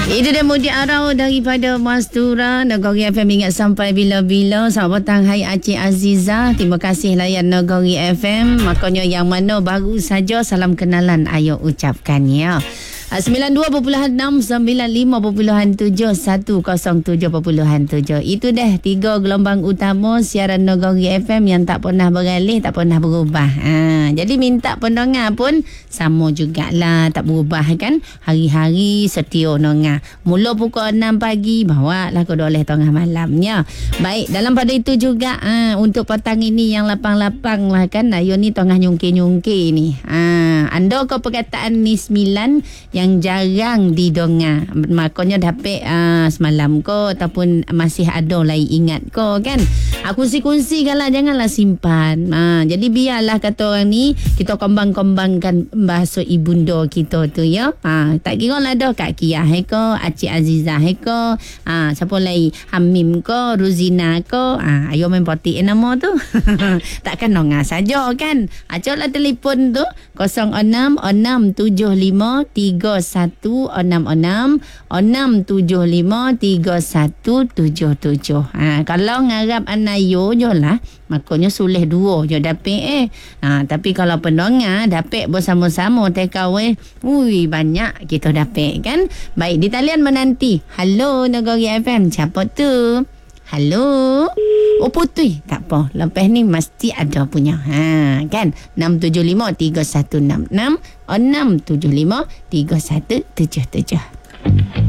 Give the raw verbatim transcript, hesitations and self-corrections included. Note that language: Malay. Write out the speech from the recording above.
Itu dia Mudik Arau daripada Mastura. Nagori F M ingat sampai bila-bila. Selamat petang, hai Acik Aziza. Terima kasih layan Nagori F M. Makanya yang mana baru saja salam kenalan ayo ucapkan ya. sembilan dua perpuluhan enam, sembilan lima perpuluhan tujuh, satu kosong tujuh perpuluhan tujuh. Itu dah tiga gelombang utama siaran Nagori F M yang tak pernah beralih, tak pernah berubah. Ha, jadi minta pendengar pun sama jugalah, tak berubah kan. Hari-hari setia dengar. Mula pukul enam pagi, bawa lah ke oleh tengah malamnya. Baik, dalam pada itu juga ha, untuk petang ini yang lapang-lapang lah kan. Ayo ni tengah nyungkir-nyungkir ni. Ha, anda ke perkataan ni sembilan yang jarang didengar. Makanya dapat uh, semalam ko ataupun masih ada lagi ingat ko kan. Aku kongsi-kongsi kalau janganlah simpan. Uh, jadi biarlah kata orang ni kita kembang-kembangkan bahasa ibunda kita tu ya. Uh, tak kira lah dah Kak Kia ko, Acik Aziza ko, uh, siapa lagi Hamim ko, Ruzina ko. Uh, ayo main potik nama tu. Takkan dengar saja kan. Acoklah telefon tu kosong enam enam tujuh lima tiga satu enam enam enam tujuh lima tiga satu tujuh tujuh. Ha, kalau ngarap anayo je lah, makanya sulih dua je dapat eh. Ha, tapi kalau pendengar dapat bersama-sama take away, ui banyak kita dapat kan. Baik, di talian menanti. Halo Nagori F M, siapa tu? Halo. Oh putih. Tak apa. Lepas ni mesti ada punya. Ha, kan? enam tujuh lima tiga satu enam enam enam tujuh lima tiga satu tujuh tujuh.